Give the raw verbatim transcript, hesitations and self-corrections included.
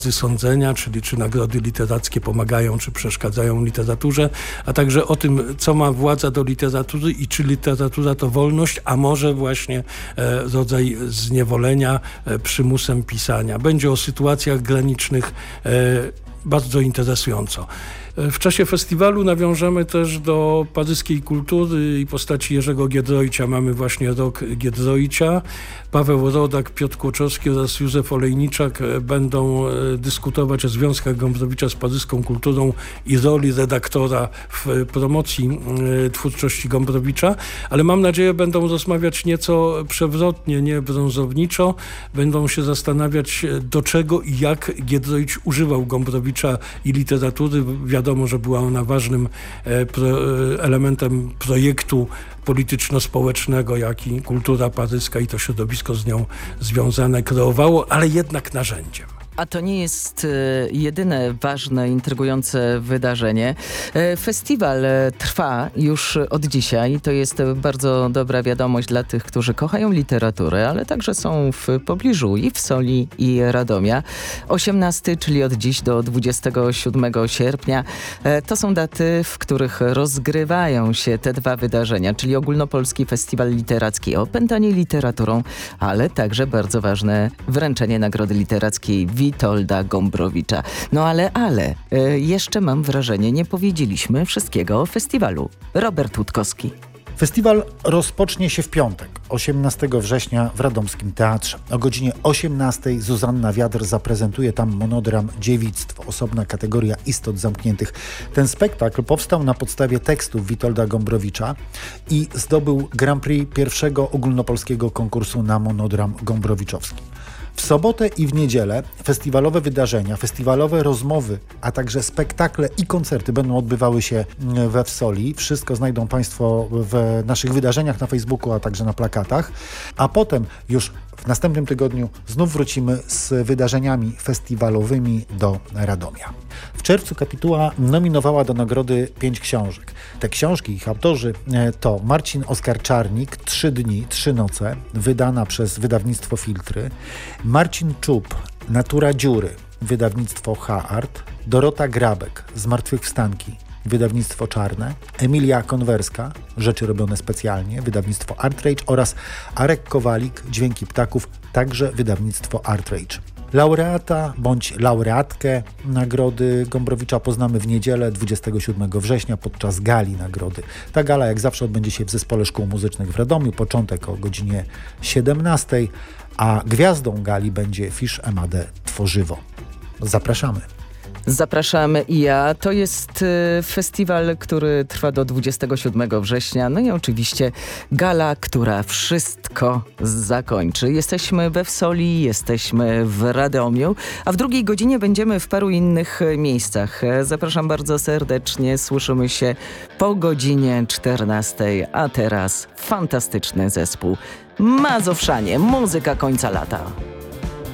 sądzenia, czyli czy nagrody literackie pomagają, czy przeszkadzają literaturze, a także o tym, co ma władza do literatury i czy literatura to wolność, a może właśnie e, rodzaj zniewolenia e, przymusem pisania. Będzie o sytuacjach granicznych e, bardzo interesująco. W czasie festiwalu nawiążemy też do paryskiej kultury i postaci Jerzego Giedroycia. Mamy właśnie rok Giedroycia. Paweł Rodak, Piotr Kłoczowski oraz Józef Olejniczak będą dyskutować o związkach Gombrowicza z paryską kulturą i roli redaktora w promocji twórczości Gombrowicza, ale mam nadzieję, będą rozmawiać nieco przewrotnie, nie brązowniczo. Będą się zastanawiać, do czego i jak Giedroyć używał Gombrowicza i literatury. Wiadomo, że była ona ważnym e, pro, e, elementem projektu polityczno-społecznego, jaki kultura paryska i to środowisko z nią związane kreowało, ale jednak narzędziem. A to nie jest jedyne ważne, intrygujące wydarzenie. Festiwal trwa już od dzisiaj. To jest bardzo dobra wiadomość dla tych, którzy kochają literaturę, ale także są w pobliżu i w Soli, i Radomia. osiemnasty, czyli od dziś do dwudziestego siódmego sierpnia. To są daty, w których rozgrywają się te dwa wydarzenia, czyli Ogólnopolski Festiwal Literacki Opętani literaturą, ale także bardzo ważne wręczenie Nagrody Literackiej Witolda Gombrowicza. No ale, ale, y, jeszcze mam wrażenie, nie powiedzieliśmy wszystkiego o festiwalu. Robert Łódkowski. Festiwal rozpocznie się w piątek, osiemnastego września w Radomskim Teatrze. O godzinie osiemnastej Zuzanna Wiadr zaprezentuje tam monodram Dziewictwo, osobna kategoria istot zamkniętych. Ten spektakl powstał na podstawie tekstów Witolda Gombrowicza i zdobył Grand Prix pierwszego ogólnopolskiego konkursu na monodram gombrowiczowski. W sobotę i w niedzielę festiwalowe wydarzenia, festiwalowe rozmowy, a także spektakle i koncerty będą odbywały się we Wsoli. Wszystko znajdą Państwo w naszych wydarzeniach na Facebooku, a także na plakatach. A potem już w następnym tygodniu znów wrócimy z wydarzeniami festiwalowymi do Radomia. W czerwcu Kapituła nominowała do nagrody pięć książek. Te książki, ich autorzy to Marcin Oskar Czarnik, Trzy dni, trzy noce, wydana przez wydawnictwo Filtry, Marcin Czub, Natura dziury, wydawnictwo H-Art, Dorota Grabek, Zmartwychwstanki, wydawnictwo Czarne, Emilia Konwerska, Rzeczy robione specjalnie, wydawnictwo Artrage oraz Arek Kowalik, Dźwięki ptaków, także wydawnictwo Artrage. Laureata bądź laureatkę Nagrody Gombrowicza poznamy w niedzielę dwudziestego siódmego września podczas gali nagrody. Ta gala jak zawsze odbędzie się w Zespole Szkół Muzycznych w Radomiu, początek o godzinie siedemnastej, a gwiazdą gali będzie Fisz Emade Tworzywo. Zapraszamy. Zapraszamy i ja. To jest y, festiwal, który trwa do dwudziestego siódmego września. No i oczywiście gala, która wszystko zakończy. Jesteśmy we Wsoli, jesteśmy w Radomiu, a w drugiej godzinie będziemy w paru innych miejscach. Zapraszam bardzo serdecznie. Słyszymy się po godzinie czternastej, a teraz fantastyczny zespół Mazowszanie, muzyka końca lata.